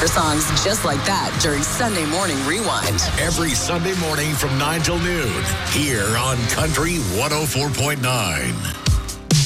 for songs just like that during Sunday Morning Rewind. Every Sunday morning from 9 till noon here on Country 104.9.